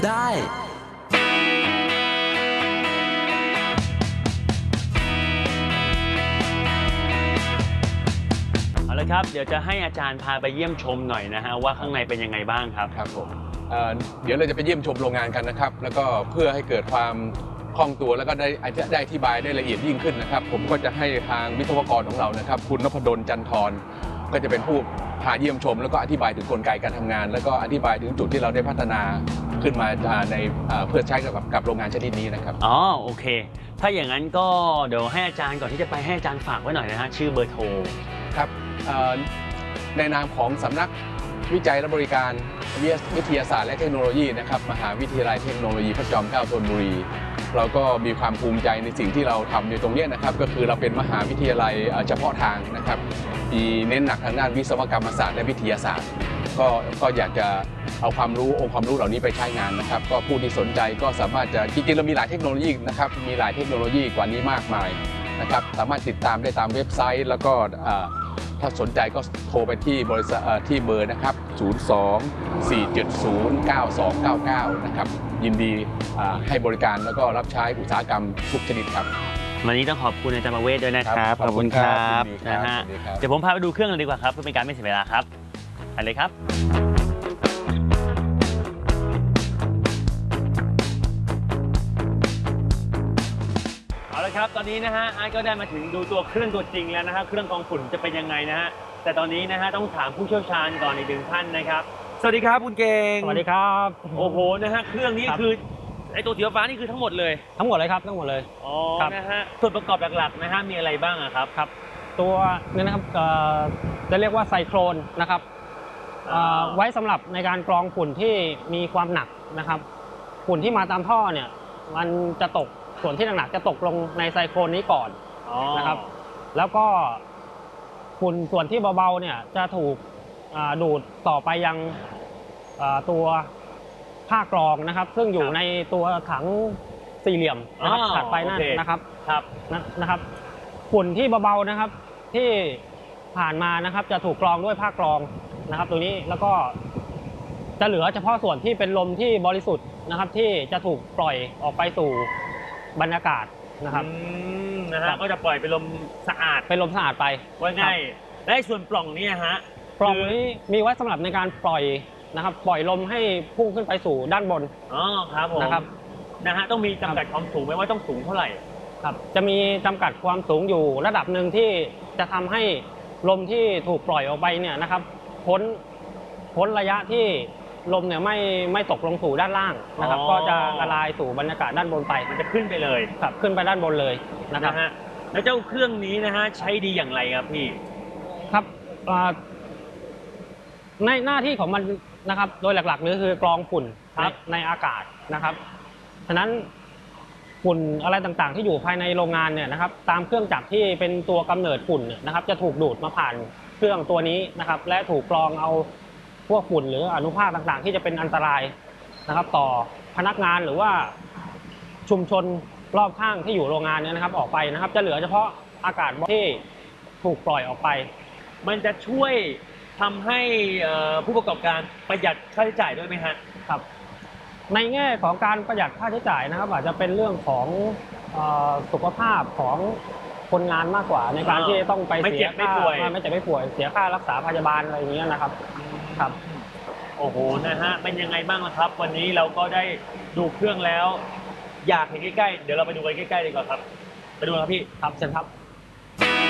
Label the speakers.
Speaker 1: ได้เอาละครับเดี๋ยวจะให้อาจารย์พาไปเยี่ยมชมหน่อยนะฮะว่าข้างในเป็นยังไงบ้างครับ
Speaker 2: ครับผมเดี๋ยวเราจะไปเยี่ยมชมโรงงานกันนะครับแล้วก็เพื่อให้เกิดความคล่องตัวแล้วก็ได้อธิบายได้ละเอียดยิ่งขึ้นนะครับผมก็จะให้ทางวิศวกรของเรานะครับคุณนพดลจันทร์ก็จะเป็นผู้พาเยี่ยมชมแล้วก็อธิบายถึงกลไกการทำงานแล้วก็อธิบายถึงจุดที่เราได้พัฒนาขึ้นมาในเพื่อใช้กับโรงงานชนิดนี้นะครับ
Speaker 1: อ๋อโอเคถ้าอย่างนั้นก็เดี๋ยวให้อาจารย์ก่อนที่จะไปให้อาจารย์ฝากไว้หน่อยนะฮะชื่อเบอร์โทร
Speaker 2: ครับในนามของสำนักวิจัยและบริการวิทยาศาสตร์และเทคโนโลยีนะครับมหาวิทยาลัยเทคโนโลยีพระจอมเกล้าธนบุรีเราก็มีความภูมิใจในสิ่งที่เราทำในตรงนี้นะครับก็คือเราเป็นมหาวิทยาลัยเฉพาะทางนะครับมีเน้นหนักทางด้านวิศวกรรมศาสตร์และวิทยาศาสตร์ก็อยากจะเอาความรู้องค์ความรู้เหล่านี้ไปใช้งานนะครับก็ผู้ที่สนใจก็สามารถจะจริงๆเรามีหลายเทคโนโลยีนะครับมีหลายเทคโนโลยีกว่านี้มากมายนะครับสามารถติดตามได้ตามเว็บไซต์แล้วก็ถ้าสนใจก็โทรไปที่บริษัทที่เบอร์นะครับ02-470-9299นะครับยินดีให้บริการแล้วก็รับใช้อุตสาหกรรมทุกชนิดครับ
Speaker 1: วันนี้ต้องขอบคุณอาจารย์มาเวทด้วยนะครับ
Speaker 2: ขอบคุณครับ
Speaker 1: นะฮะเดี๋ยวผมพาไปดูเครื่องกันดีกว่าครับเพื่อเป็นการไม่เสียเวลาครับไปเลยครับเอาละครับตอนนี้นะฮะไอ้ก็ได้มาถึงดูตัวเครื่องตัวจริงแล้วนะครับเครื่องกรองฝุ่นจะเป็นยังไงนะฮะแต่ตอนนี้นะฮะต้องถามผู้เชี่ยวชาญก่อนอีกหนึ่งท่านนะครับสวัสดีครับคุณเก่ง
Speaker 3: สวัสดีครับ
Speaker 1: โอ้โหนะฮะเครื่องนี้คือไอตัวสีฟ้านี่คือทั้งหมดเลย
Speaker 3: ทั้งหมดเลยครับทั้งหมดเลย
Speaker 1: อ๋อนะฮะส่วนประกอบหลักๆนะฮะมีอะไรบ้างครับ
Speaker 3: ครับตัวนี้นะครับจะเรียกว่าไซโครนนะครับไว้สำหรับในการกรองฝุ่นที่มีความหนักนะครับฝุ่นที่มาตามท่อเนี่ยมันจะตกส่วนที่หนักๆจะตกลงในไซโครนนี้ก่อนนะครับแล้วก็ฝุ่นส่วนที่เบาๆเนี่ยจะถูกดูดต่อไปยังตัวผ้ากรองนะครับซึ่งอยู่ในตัวถังสี่เหลี่ยมนะครับถัดไปนั่นนะครับฝุ่นที่เบาๆนะครับที่ผ่านมานะครับจะถูกกรองด้วยผ้ากรองนะครับตัวนี้แล้วก็จะเหลือเฉพาะส่วนที่เป็นลมที่บริสุทธิ์นะครับที่จะถูกปล่อยออกไปสู่บรรยากาศนะครับ
Speaker 1: นะฮะก็จะปล่อยเป็นลมสะอาด
Speaker 3: เป็นลมสะอาดไป
Speaker 1: ว่าง่ายและส่วนปล่องนี้ฮะ
Speaker 3: ปล่องนี้มีไว้สำหรับในการปล่อยนะครับปล่อยลมให้พุ่งขึ้นไปสู่ด้านบน
Speaker 1: อ๋อครับผม
Speaker 3: นะครับ
Speaker 1: นะฮะต้องมีจำกัดความสูงไหมว่าต้องสูงเท่าไหร่
Speaker 3: ครับจะมีจำกัดความสูงอยู่ระดับหนึ่งที่จะทำให้ลมที่ถูกปล่อยออกไปเนี่ยนะครับพ้นระยะที่ลมเนี่ยไม่ตกลงสู่ด้านล่างนะครับก็จะละลายสู่บรรยากาศด้านบนไป
Speaker 1: มันจะขึ้นไปเลย
Speaker 3: ครับขึ้นไปด้านบนเลยนะครับ
Speaker 1: แล้วเจ้าเครื่องนี้นะฮะใช้ดีอย่างไรครับพี่
Speaker 3: ครับในหน้าที่ของมันนะครับโดยหลักๆเลยคือกรองฝุ่นในอากาศนะครับฉะนั้นฝุ่นอะไรต่างๆที่อยู่ภายในโรงงานเนี่ยนะครับตามเครื่องจักรที่เป็นตัวกำเนิดฝุ่นนะครับจะถูกดูดมาผ่านเครื่องตัวนี้นะครับและถูกกรองเอาพวกฝุ่นหรืออนุภาคต่างๆที่จะเป็นอันตรายนะครับต่อพนักงานหรือว่าชุมชนรอบข้างที่อยู่โรงงานเนี่ยนะครับออกไปนะครับจะเหลือเฉพาะอากาศที่ถูกปล่อยออกไป
Speaker 1: มันจะช่วยทำให้ผู้ประกอบการประหยัดค่าใช้จ่ายด้วยไหมฮะ
Speaker 3: ครับในแง่ของการประหยัดค่าใช้จ่ายนะครับอาจจะเป็นเรื่องของสุขภาพของคนงานมากกว่าในการที่ต้องไปเสียค่าไม่เจ็บไม่ป่วยเสียค่ารักษาพยาบาลอะไรอย่างเงี้ยนะครับครับ
Speaker 1: โอ้โหนะฮะเป็นยังไงบ้างล่ะครับวันนี้เราก็ได้ดูเครื่องแล้วอยากเห็นใกล้ๆเดี๋ยวเราไปดูกันใกล้ๆดีกว่าครับไปดูครับพี่
Speaker 3: ครับเชิญครับ